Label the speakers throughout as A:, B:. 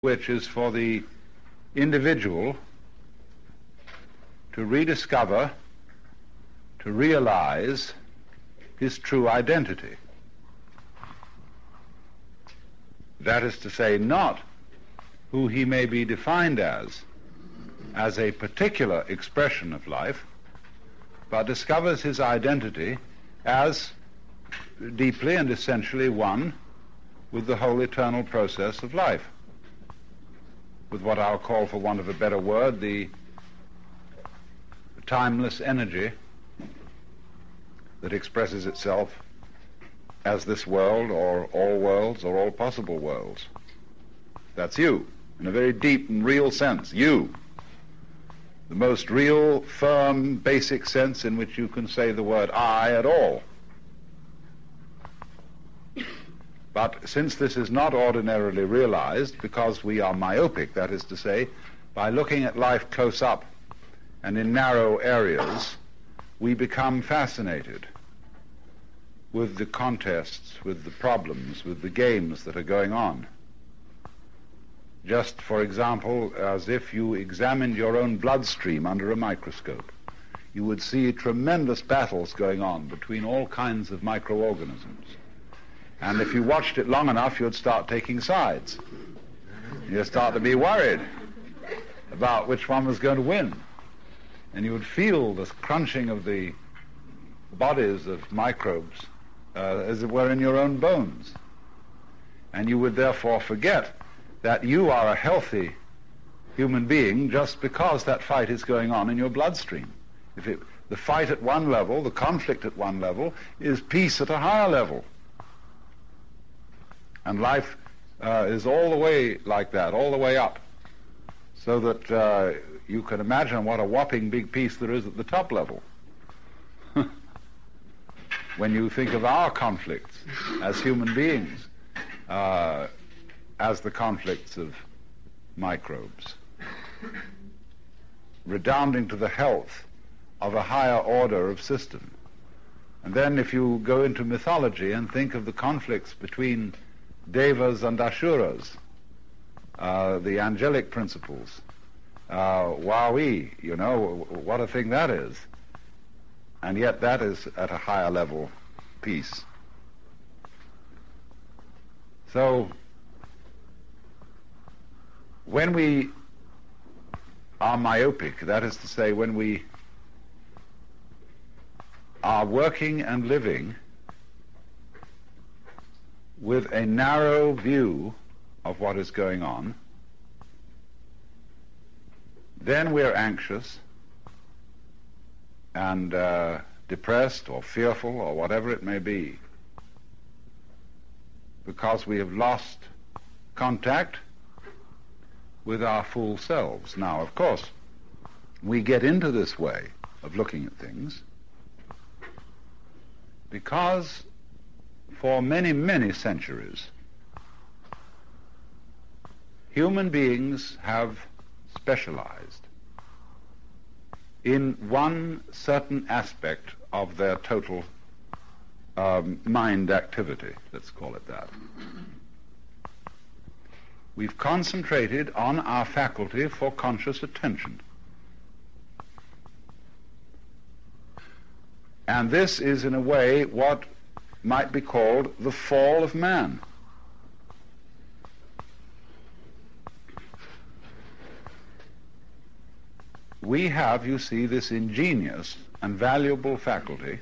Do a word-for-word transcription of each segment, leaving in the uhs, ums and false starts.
A: which is for the individual to rediscover, to realize his true identity. That is to say, not who he may be defined as, as a particular expression of life, but discovers his identity as deeply and essentially one with the whole eternal process of life, with what I'll call, for want of a better word, the timeless energy that expresses itself as this world, or all worlds, or all possible worlds. That's you, in a very deep and real sense, you. The most real, firm, basic sense in which you can say the word I at all. But since this is not ordinarily realized, because we are myopic, that is to say, by looking at life close up and in narrow areas, we become fascinated with the contests, with the problems, with the games that are going on. Just, for example, as if you examined your own bloodstream under a microscope, you would see tremendous battles going on between all kinds of microorganisms. And if you watched it long enough, you'd start taking sides. You'd start to be worried about which one was going to win. And you would feel the crunching of the bodies of microbes uh, as it were in your own bones. And you would therefore forget that you are a healthy human being just because that fight is going on in your bloodstream. If it, the fight at one level, the conflict at one level, is peace at a higher level. And life uh, is all the way like that, all the way up, so that uh, you can imagine what a whopping big piece there is at the top level. When you think of our conflicts as human beings, uh, as the conflicts of microbes, redounding to the health of a higher order of system. And then if you go into mythology and think of the conflicts between Devas and Asuras, uh, the angelic principles, uh, wowee, you know, what a thing that is. And yet that is at a higher level peace. So when we are myopic, that is to say, when we are working and living with a narrow view of what is going on, then we're anxious and uh, depressed or fearful or whatever it may be, because we have lost contact with our full selves. Now, of course, we get into this way of looking at things because for many, many centuries, human beings have specialized in one certain aspect of their total um, mind activity, let's call it that. We've concentrated on our faculty for conscious attention. And this is, in a way, what might be called the fall of man. We have, you see, this ingenious and valuable faculty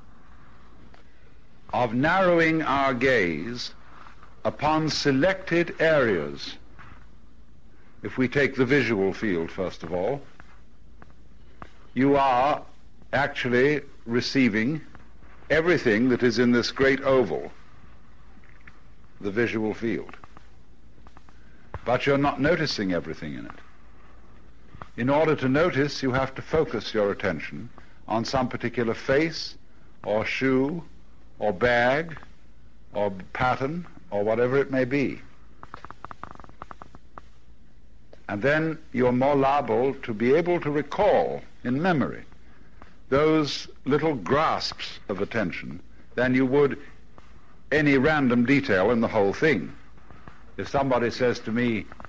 A: of narrowing our gaze upon selected areas. If we take the visual field, first of all, you are actually receiving everything that is in this great oval, the visual field. But you're not noticing everything in it. In order to notice, you have to focus your attention on some particular face, or shoe, or bag, or pattern, or whatever it may be. And then you're more liable to be able to recall in memory those little grasps of attention than you would any random detail in the whole thing. If somebody says to me,